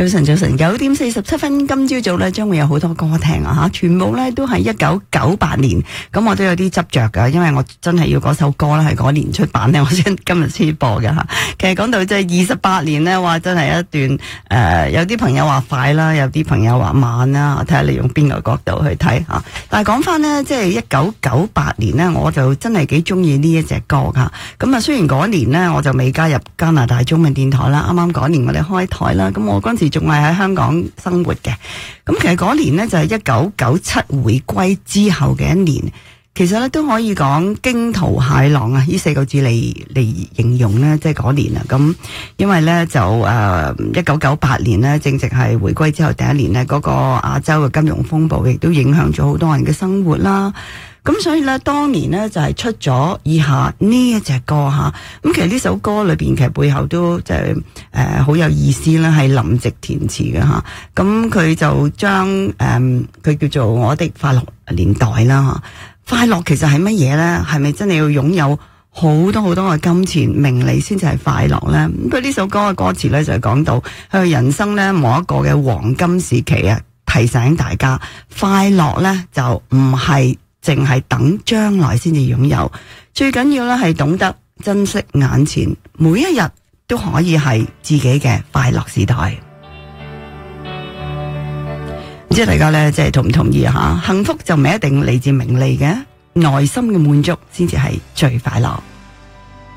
早晨，9:47，今朝早咧將會有好多歌聽啊吓，全部咧都係1998年，咁我都有啲執着噶，因為我真係要嗰首歌咧係嗰年出版咧，我先今日先播嘅吓。其實講到即係28年咧，話真係一段有啲朋友話快啦，有啲朋友話慢啦，我睇下你用邊個角度去睇吓。但係講翻咧，即係1998年咧，我就真係幾中意呢一隻歌噶。咁啊，雖然嗰年咧我就未加入加拿大中文電台啦，啱啱嗰年我哋開台啦，咁我嗰陣時仲係喺香港生活嘅。咁其實嗰年呢，就係1997回歸之後嘅一年，其實咧都可以講驚濤駭浪啊！呢4個字嚟形容呢，即係嗰年啊。咁因為咧就1998年呢，正值係回歸之後第一年呢，嗰個亞洲嘅金融風暴亦都影響咗好多人嘅生活啦。咁所以咧，當年咧就係出咗以下呢一隻歌吓。咁其實呢首歌裏邊其實背後都就係好有意思啦，係林夕填詞嘅吓。咁佢就將佢叫做我的快樂年代啦吓。快樂其實係乜嘢咧？係咪真係要擁有好多好多嘅金錢名利先至係快樂咧？咁佢呢首歌嘅歌詞咧就係講到佢人生咧某一個嘅黃金時期啊，提醒大家快樂咧就唔係淨係等將來先至擁有，最緊要咧係懂得珍惜眼前，每一日都可以係自己嘅快樂時代。唔知大家咧即係同唔同意吓？幸福就唔係一定嚟自名利嘅，內心嘅滿足先至係最快樂。